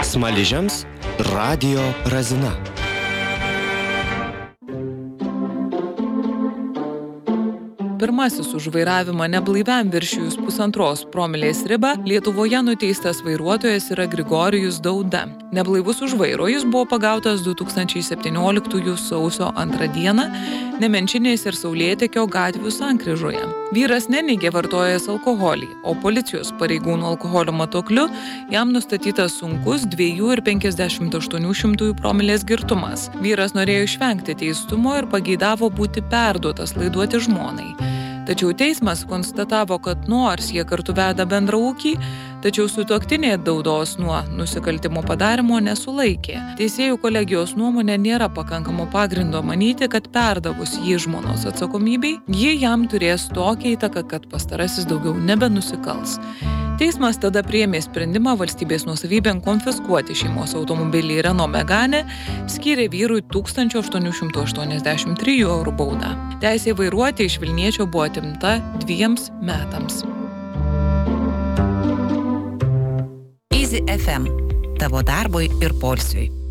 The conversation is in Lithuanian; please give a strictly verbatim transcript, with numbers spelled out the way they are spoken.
Smaližiams Radio Razina. Pirmasis už vairavimą neblaiviam viršijus pusantros promilės ribą Lietuvoje nuteistas vairuotojas yra Grigorijus Dauda. Neblaivus už vairo jis buvo pagautas du tūkstančiai septynioliktųjų sausio antrą dieną Nemenčinės ir Saulėtekio gatvių sankryžoje. Vyras neneigė vartojęs alkoholį, o policijos pareigūnų alkoholio matuokliu jam nustatytas sunkus dviejų ir penkiasdešimt aštuonių šimtųjų promilės girtumas. Vyras norėjo išvengti teistumo ir pageidavo būti perduotas laiduoti žmonai. Tačiau teismas konstatavo, kad nors jie kartu veda bendrą ūkį, tačiau sutuoktinė Daudos nuo nusikaltimo padarimo nesulaikė. Teisėjų kolegijos nuomonė nėra pakankamo pagrindo manyti, kad perdavus jį žmonos atsakomybei, ji jam turės tokią įtaką, kad pastarasis daugiau nebenusikals. Teismas tada priėmė sprendimą valstybės nuosavybėn konfiskuoti šeimos automobilį Renault Megane, skyrė vyrui tūkstantis aštuoni šimtai aštuoniasdešimt trijų eurų baudą. Teisė vairuoti iš Vilniečio buvo atimta dviems metams. Easy F M. Tavo darbui ir poilsiui.